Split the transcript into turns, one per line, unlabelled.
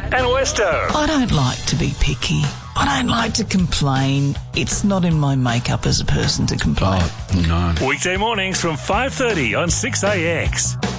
Matt and Westo.
I don't like to be picky. I don't like to complain. It's not in my makeup as a person to complain.
Oh, no.
Weekday mornings from 5:30 on 6AX.